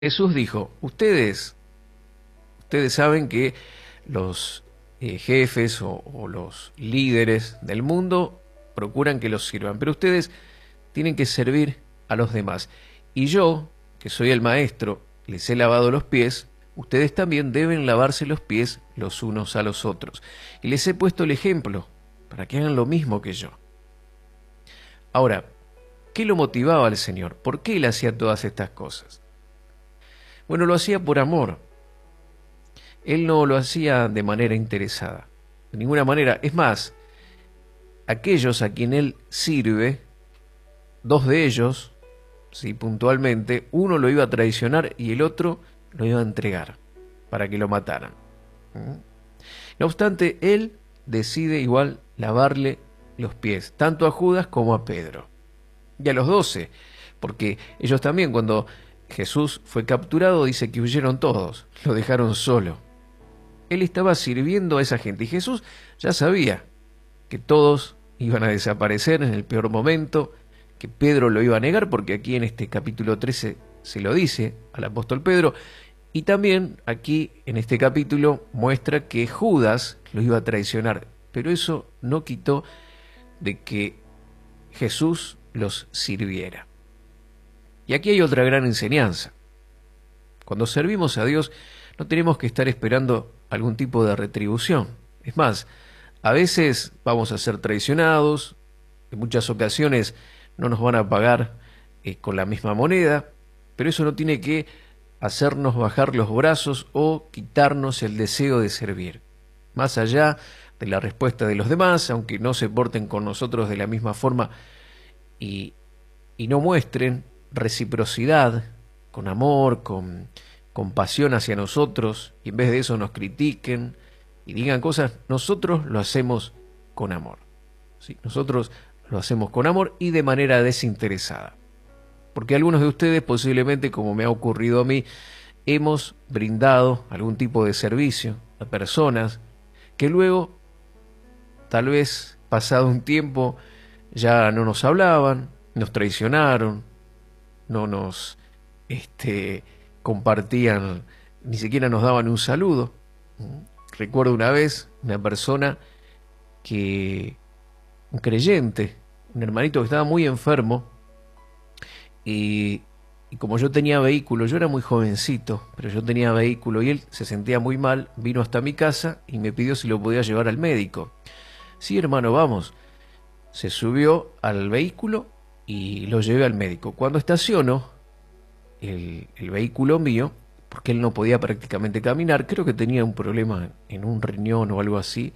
Jesús dijo, ustedes saben que los jefes o los líderes del mundo procuran que los sirvan, pero ustedes tienen que servir a los demás. Y yo, que soy el maestro, les he lavado los pies, ustedes también deben lavarse los pies los unos a los otros. Y les he puesto el ejemplo para que hagan lo mismo que yo. Ahora, ¿qué lo motivaba al Señor? ¿Por qué él hacía todas estas cosas? Bueno, lo hacía por amor. Él no lo hacía de manera interesada, de ninguna manera. Es más, aquellos a quien él sirve, dos de ellos, sí, puntualmente, uno lo iba a traicionar y el otro lo iba a entregar para que lo mataran. No obstante, él decide igual lavarle los pies, tanto a Judas como a Pedro. Y a los 12, porque ellos también, cuando Jesús fue capturado, dice que huyeron todos, lo dejaron solo. Él estaba sirviendo a esa gente y Jesús ya sabía que todos iban a desaparecer en el peor momento, que Pedro lo iba a negar, porque aquí en este capítulo 13 se lo dice al apóstol Pedro, y también aquí en este capítulo muestra que Judas lo iba a traicionar, pero eso no quitó de que Jesús los sirviera. Y aquí hay otra gran enseñanza. Cuando servimos a Dios no tenemos que estar esperando algún tipo de retribución. Es más, a veces vamos a ser traicionados, en muchas ocasiones no nos van a pagar con la misma moneda, pero eso no tiene que hacernos bajar los brazos o quitarnos el deseo de servir. Más allá de la respuesta de los demás, aunque no se porten con nosotros de la misma forma y no muestren reciprocidad, con amor, con compasión hacia nosotros, y en vez de eso nos critiquen y digan cosas, nosotros lo hacemos con amor. ¿Sí? Nosotros lo hacemos con amor y de manera desinteresada. Porque algunos de ustedes, posiblemente, como me ha ocurrido a mí, hemos brindado algún tipo de servicio a personas que luego, tal vez pasado un tiempo, ya no nos hablaban, nos traicionaron, no nos compartían, ni siquiera nos daban un saludo. Recuerdo una vez una persona un creyente, un hermanito que estaba muy enfermo, y como yo tenía vehículo, yo era muy jovencito, pero yo tenía vehículo y él se sentía muy mal, vino hasta mi casa y me pidió si lo podía llevar al médico. Sí, hermano, vamos. Se subió al vehículo y lo llevé al médico. Cuando estaciono el vehículo mío, porque él no podía prácticamente caminar, creo que tenía un problema en un riñón o algo así,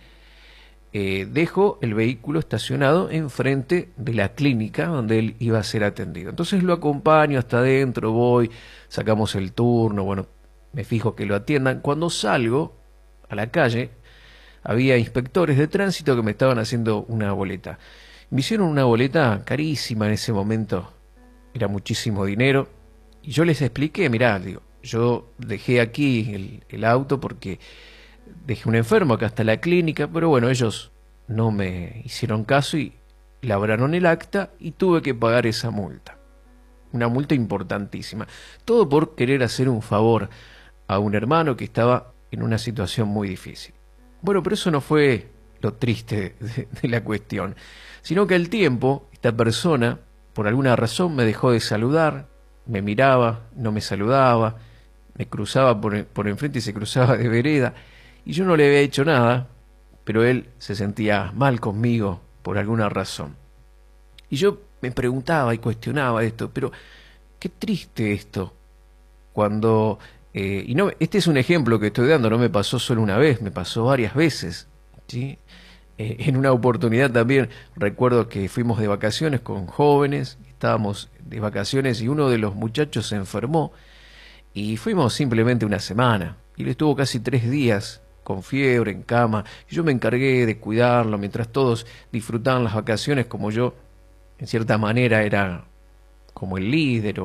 dejo el vehículo estacionado enfrente de la clínica donde él iba a ser atendido. Entonces lo acompaño hasta adentro, voy, sacamos el turno, bueno, me fijo que lo atiendan. Cuando salgo a la calle, había inspectores de tránsito que me estaban haciendo una boleta. Me hicieron una boleta carísima en ese momento, era muchísimo dinero, y yo les expliqué, mirá, digo, yo dejé aquí el auto porque dejé un enfermo acá hasta la clínica, pero bueno, ellos no me hicieron caso y labraron el acta y tuve que pagar esa multa. Una multa importantísima. Todo por querer hacer un favor a un hermano que estaba en una situación muy difícil. Bueno, pero eso no fue lo triste de la cuestión, sino que al tiempo, esta persona, por alguna razón, me dejó de saludar, me miraba, no me saludaba, me cruzaba por enfrente y se cruzaba de vereda, y yo no le había hecho nada, pero él se sentía mal conmigo por alguna razón. Y yo me preguntaba y cuestionaba esto, pero qué triste esto, cuando... y no, este es un ejemplo que estoy dando, no me pasó solo una vez, me pasó varias veces, ¿sí? En una oportunidad también recuerdo que fuimos de vacaciones con jóvenes, estábamos de vacaciones y uno de los muchachos se enfermó y fuimos simplemente una semana y él estuvo casi 3 días con fiebre, en cama, y yo me encargué de cuidarlo mientras todos disfrutaban las vacaciones, como yo en cierta manera era como el líder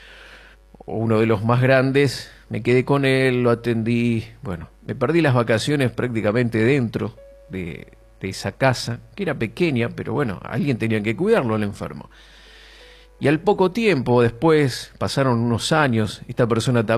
o uno de los más grandes, me quedé con él, lo atendí, bueno, me perdí las vacaciones prácticamente dentro de esa casa, que era pequeña, pero bueno, alguien tenía que cuidarlo al enfermo. Y al poco tiempo, después, pasaron unos años, esta persona